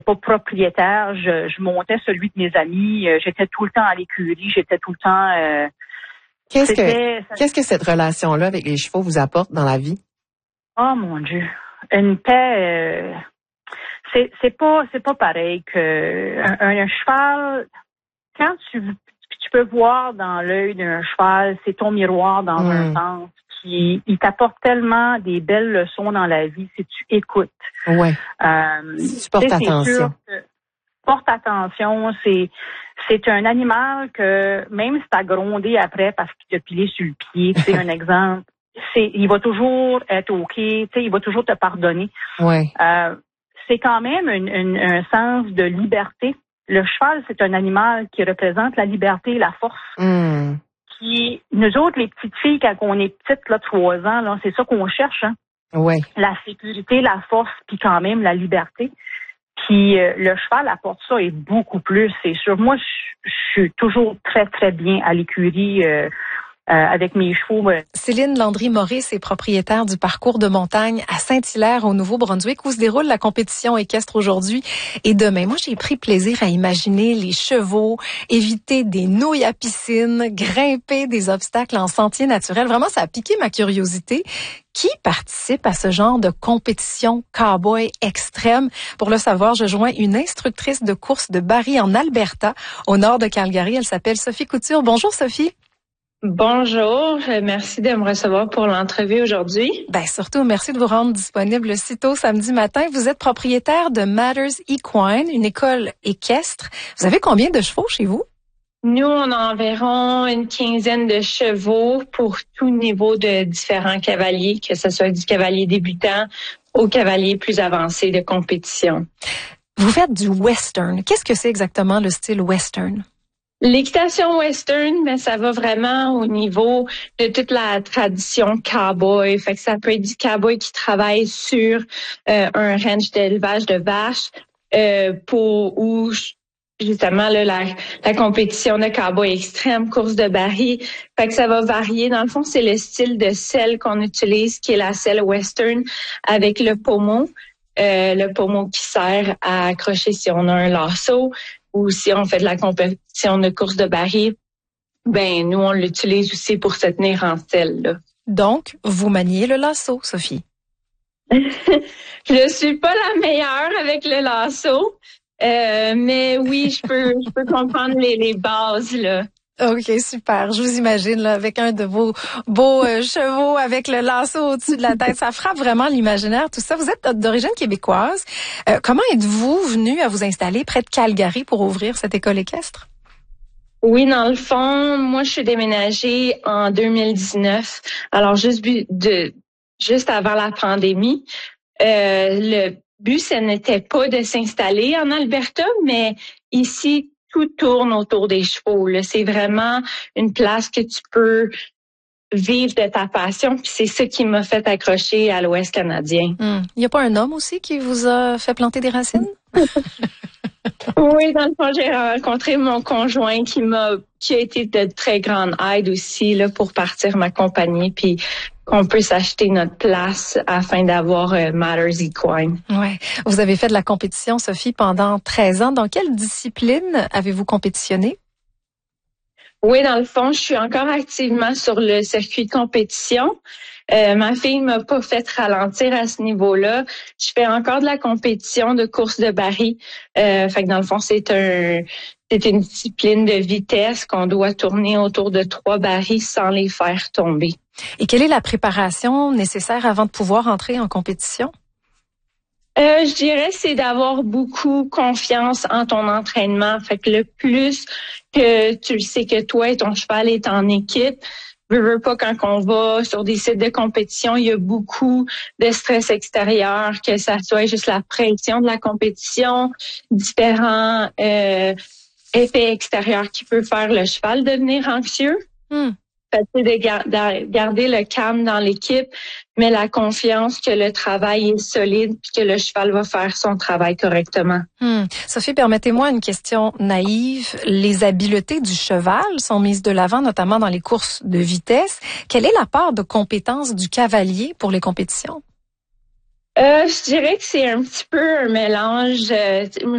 pas propriétaire, je montais celui de mes amis. J'étais tout le temps à l'écurie, j'étais tout le temps... Qu'est-ce que cette relation-là avec les chevaux vous apporte dans la vie? Oh mon Dieu, une paix... c'est pas pareil que un cheval. Quand tu peux voir dans l'œil d'un cheval, c'est ton miroir dans un sens. Puis il t'apporte tellement des belles leçons dans la vie si tu écoutes. Ouais. Si tu portes attention. Porte attention, c'est un animal que même si t'as grondé après parce qu'il t'a pilé sur le pied, c'est un exemple. Il va toujours être OK, il va toujours te pardonner. Ouais. C'est quand même un sens de liberté. Le cheval, c'est un animal qui représente la liberté et la force. Qui, nous autres, les petites filles, quand on est petites, là, 3 ans, là, c'est ça qu'on cherche, hein. Ouais. La sécurité, la force, puis quand même la liberté. Puis le cheval apporte ça et beaucoup plus, c'est sûr. Moi, je suis toujours très, très bien à l'écurie avec mes chevaux. Céline Landry-Maurice est propriétaire du parcours de montagne à Saint-Hilaire au Nouveau-Brunswick où se déroule la compétition équestre aujourd'hui et demain. Moi, j'ai pris plaisir à imaginer les chevaux, éviter des nouilles à piscine, grimper des obstacles en sentier naturel. Vraiment, ça a piqué ma curiosité. Qui participe à ce genre de compétition cow-boy extrême? Pour le savoir, je joins une instructrice de course de Barrie en Alberta, au nord de Calgary. Elle s'appelle Sophie Couture. Bonjour, Sophie. Bonjour, merci de me recevoir pour l'entrevue aujourd'hui. Ben surtout, merci de vous rendre disponible si tôt samedi matin. Vous êtes propriétaire de Matters Equine, une école équestre. Vous avez combien de chevaux chez vous? Nous, on a environ une 15aine de chevaux pour tout niveau de différents cavaliers, que ce soit du cavalier débutant au cavalier plus avancé de compétition. Vous faites du western. Qu'est-ce que c'est exactement le style western? L'équitation western, ben, ça va vraiment au niveau de toute la tradition cowboy. Fait que ça peut être du cowboy qui travaille sur un ranch d'élevage de vaches où justement là, la compétition de cowboy extrême, course de baril. Fait que ça va varier. Dans le fond, c'est le style de selle qu'on utilise, qui est la selle western avec le pommeau. Le pommeau qui sert à accrocher si on a un lasso ou si on fait de la compétition de course de baril, ben nous on l'utilise aussi pour se tenir en selle. Là. Donc, vous maniez le lasso, Sophie. Je suis pas la meilleure avec le lasso, mais oui, je peux comprendre les bases là. OK, super. Je vous imagine là avec un de vos beaux chevaux avec le lasso au-dessus de la tête. Ça frappe vraiment l'imaginaire, tout ça. Vous êtes d'origine québécoise. Comment êtes-vous venu à vous installer près de Calgary pour ouvrir cette école équestre? Oui, dans le fond, moi, je suis déménagée en 2019. Alors, juste avant la pandémie. Le but, ce n'était pas de s'installer en Alberta, mais ici, tout tourne autour des chevaux. Là. C'est vraiment une place que tu peux vivre de ta passion. Puis c'est ça qui m'a fait accrocher à l'Ouest canadien. Il n'y a pas un homme aussi qui vous a fait planter des racines? Oui, dans le fond, j'ai rencontré mon conjoint qui a été de très grande aide aussi là pour partir ma compagnie. Puis qu'on peut s'acheter notre place afin d'avoir Matters Equine. Ouais. Vous avez fait de la compétition, Sophie, pendant 13 ans. Dans quelle discipline avez-vous compétitionné? Oui, dans le fond, je suis encore activement sur le circuit de compétition. Ma fille m'a pas fait ralentir à ce niveau-là. Je fais encore de la compétition de course de baril. Fait que dans le fond, c'est une discipline de vitesse qu'on doit tourner autour de 3 barils sans les faire tomber. Et quelle est la préparation nécessaire avant de pouvoir entrer en compétition? Je dirais c'est d'avoir beaucoup confiance en ton entraînement. Fait que le plus que tu sais que toi et ton cheval est en équipe, veux pas quand on va sur des sites de compétition, il y a beaucoup de stress extérieur, que ça soit juste la pression de la compétition, différents effets extérieurs qui peuvent faire le cheval devenir anxieux. C'est de garder le calme dans l'équipe, mais la confiance que le travail est solide puis que le cheval va faire son travail correctement. Sophie, permettez-moi une question naïve. Les habiletés du cheval sont mises de l'avant, notamment dans les courses de vitesse. Quelle est la part de compétence du cavalier pour les compétitions? Je dirais que c'est un petit peu un mélange.